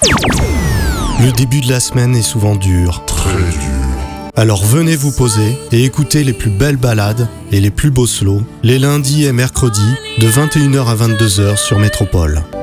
Le début de la semaine est souvent dur. Très dur. Alors venez vous poser et écoutez les plus belles ballades et les plus beaux slows les lundis et mercredis de 21h à 22h sur Métropole.